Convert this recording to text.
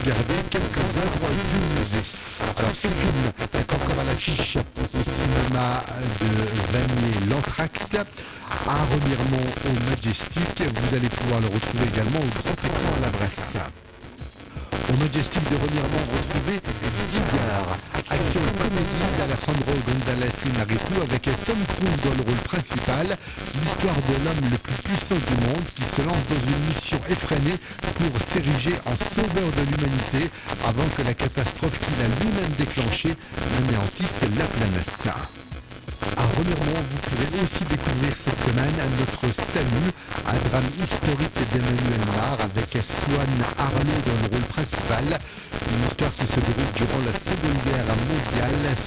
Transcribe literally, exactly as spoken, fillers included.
regarder quelques œuvres du musée. Alors ce film est encore à l'affiche au cinéma de Vanier l'Entracte, à Remiremont au Majestic. Vous allez pouvoir le retrouver également au grand écran à la Bresse. Au Majestic de Remiremont, retrouvez Digar, action et comédie d'Alejandro González Iñárritu avec Tom Cruise dans le rôle principal. L'histoire de l'homme le plus puissant du monde qui se lance dans une mission effrénée pour s'ériger en sauveur de l'humanité avant que la catastrophe qu'il a lui-même déclenchée n'anéantisse la planète. À Remiremont, vous pourrez aussi découvrir cette semaine notre Salut, un drame historique d'Emmanuel Mar avec Swan Arlo dans le rôle principal. Une histoire qui se déroule durant la Seconde Guerre mondiale